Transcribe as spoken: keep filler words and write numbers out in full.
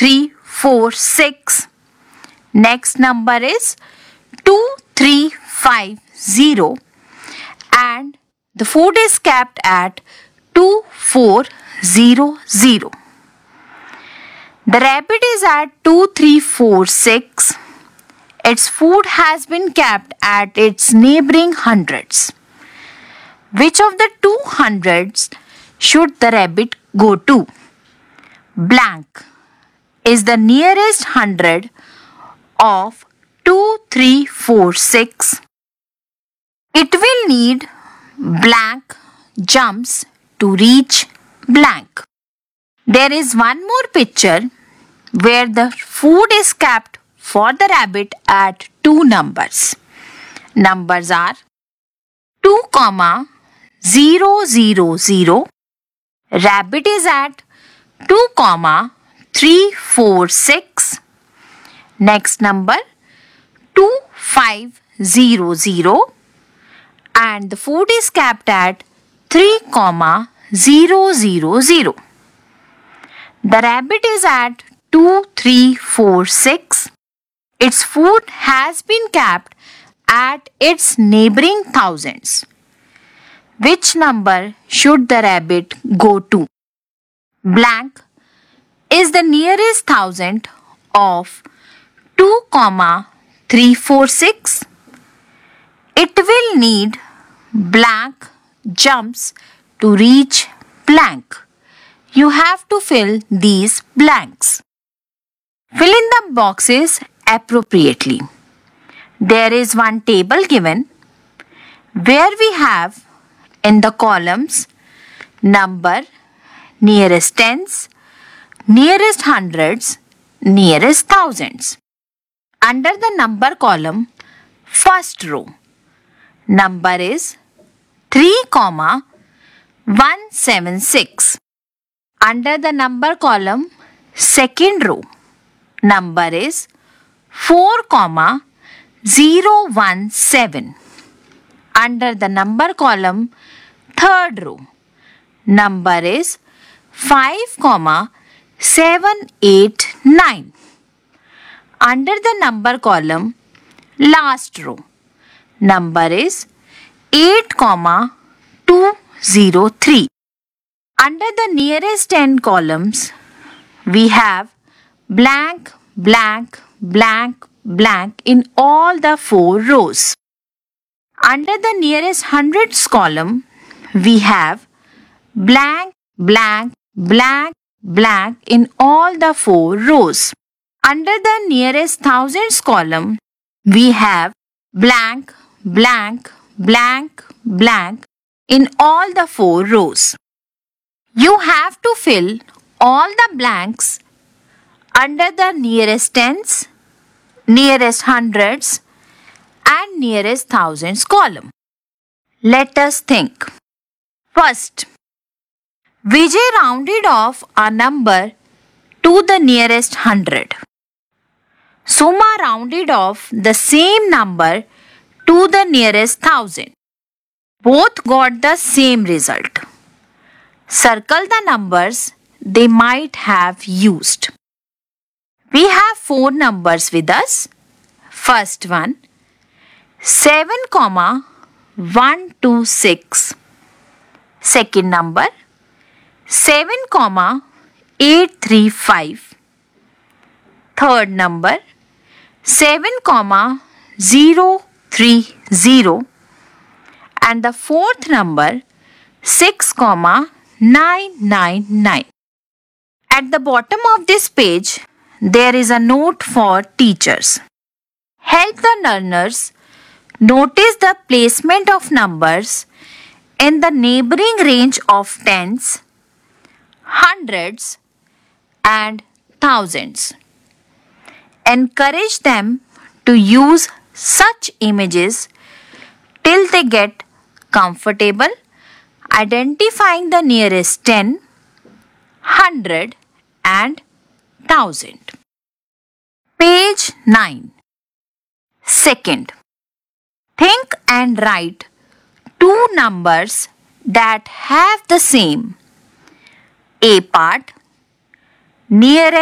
three, four, six. Next number is two, three, five, zero. And the food is kept at two, four, zero, zero. The rabbit is at two, three, four, six. Its food has been kept at its neighboring hundreds. Which of the two hundreds should the rabbit go to? Blank is the nearest hundred of two, three, four, six. It will need blank jumps to reach blank. There is one more picture where the food is kept for the rabbit at two numbers. Numbers are two, zero, zero, zero. Rabbit is at two, three, four, six. Next number two, five, zero, zero. And the food is kept at three, zero, zero, zero. The rabbit is at two, three, four, six. Its food has been kept at its neighboring thousands. Which number should the rabbit go to? Blank is the nearest thousand of two, three, four, six. It will need blank jumps to reach blank. You have to fill these blanks. Fill in the boxes appropriately. There is one table given where we have in the columns number, nearest tens, nearest hundreds, nearest thousands. Under the number column, first row, number is three, one, seven, six. Under the number column, second row, number is four, zero, one, seven. Under the number column, third row, number is five, seven, eight, nine. Under the number column, last row, number is eight, two, zero, three. Under the nearest ten columns, we have blank, blank, blank, blank in all the four rows. Under the nearest hundreds column, we have blank, blank, blank, blank in all the four rows. Under the nearest thousands column, we have blank, blank, blank, blank in all the four rows. You have to fill all the blanks under the nearest tens, nearest hundreds and nearest thousands column. Let us think. First, Vijay rounded off a number to the nearest hundred. Suma rounded off the same number to the nearest thousand. Both got the same result. Circle the numbers they might have used. We have four numbers with us. First one, seven, one, two, six. Second number, seven, eight, three, five. Third number, seven, zero, three, zero. And the fourth number, six, nine, nine, nine. At the bottom of this page, there is a note for teachers. Help the learners notice the placement of numbers in the neighboring range of tens, hundreds and thousands. Encourage them to use such images till they get comfortable identifying the nearest ten, hundred and thousand. Page nine. Second, think and write two numbers that have the same A part, nearest